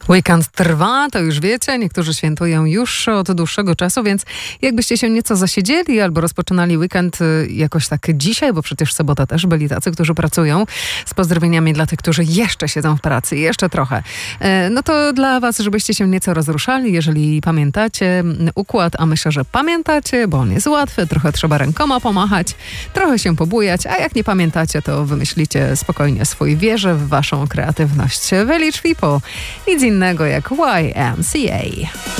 Weekend trwa, to już wiecie, niektórzy świętują już od dłuższego czasu, więc jakbyście się nieco zasiedzieli albo rozpoczynali weekend jakoś tak dzisiaj, bo przecież sobota też byli tacy, którzy pracują, z pozdrowieniami dla tych, którzy jeszcze siedzą w pracy, jeszcze trochę. No to dla was, żebyście się nieco rozruszali, jeżeli pamiętacie układ, a myślę, że pamiętacie, bo on jest łatwy, trochę trzeba rękoma pomachać, trochę się pobujać, a jak nie pamiętacie, to wymyślicie spokojnie swój, wierzę w waszą kreatywność. Village People, nic innego jak YMCA.